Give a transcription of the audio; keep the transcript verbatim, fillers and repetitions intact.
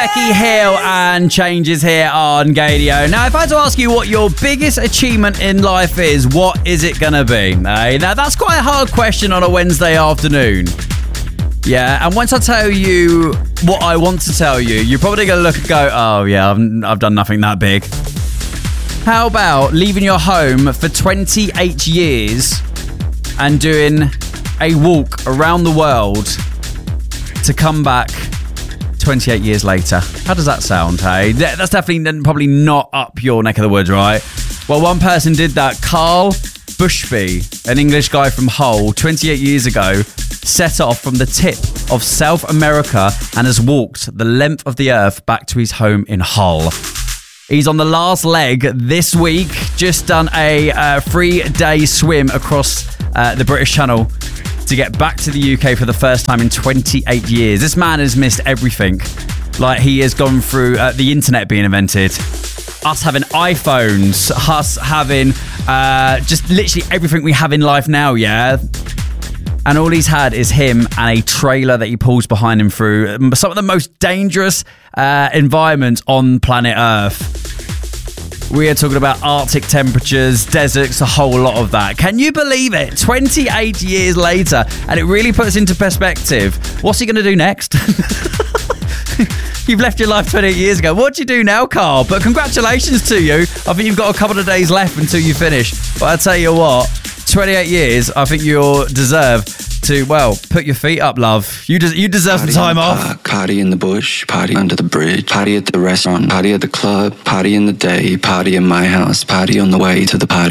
Becky Hill and Changes here on Gadio. Now, if I had to ask you what your biggest achievement in life is, what is it going to be? Uh, now, that's quite a hard question on a Wednesday afternoon. Yeah, and once I tell you what I want to tell you, you're probably going to look and go, oh, yeah, I've, I've done nothing that big. How about leaving your home for twenty-eight years and doing a walk around the world to come back twenty-eight years later? How does that sound, hey? That's definitely probably not up your neck of the woods, right? Well, one person did that. Carl Bushby, an English guy from Hull, twenty-eight years ago, set off from the tip of South America and has walked the length of the earth back to his home in Hull. He's on the last leg this week, just done a uh, three-day swim across uh, the British Channel to get back to the U K for the first time in twenty-eight years. This man has missed everything. Like, he has gone through uh, the internet being invented, us having iPhones, us having uh, just literally everything we have in life now, yeah? And all he's had is him and a trailer that he pulls behind him through some of the most dangerous uh, environments on planet Earth. We are talking about Arctic temperatures, deserts, a whole lot of that. Can you believe it? twenty-eight years later, and it really puts into perspective. What's he going to do next? You've left your life twenty-eight years ago. What do you do now, Carl? But congratulations to you. I think you've got a couple of days left until you finish. But I tell you what, twenty-eight years, I think you deserve to, well, put your feet up, love. You des- you deserve Party some time in the off. Park, party in the bush, party under the bridge, party at the restaurant, party at the club, party in the day, party in my house, party on the way to the party.